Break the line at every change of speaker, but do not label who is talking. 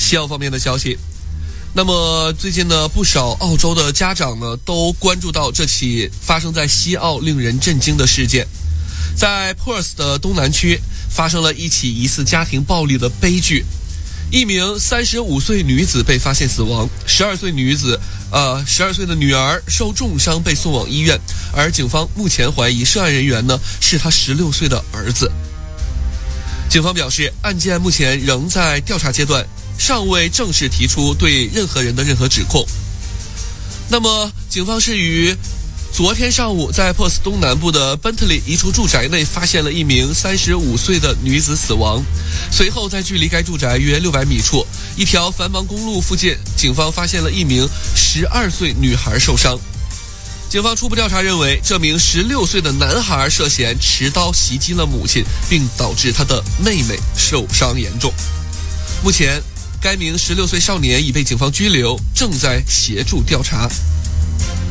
西澳方面的消息。那么最近呢，不少澳洲的家长呢都关注到这起发生在西澳令人震惊的事件。在 Perth 的东南区发生了一起疑似家庭暴力的悲剧，一名35岁女子被发现死亡，12岁的女儿受重伤被送往医院，而警方目前怀疑涉案人员呢是他16岁的儿子。警方表示，案件目前仍在调查阶段，尚未正式提出对任何人的任何指控。那么警方是于昨天上午在 Perth 东南部的 Bentley 一处住宅内发现了一名35岁的女子死亡，随后在距离该住宅约600米处一条繁忙公路附近，警方发现了一名12岁女孩受伤。警方初步调查认为，这名16岁的男孩涉嫌持刀袭击了母亲，并导致他的妹妹受伤严重。目前该名16岁少年已被警方拘留，正在协助调查。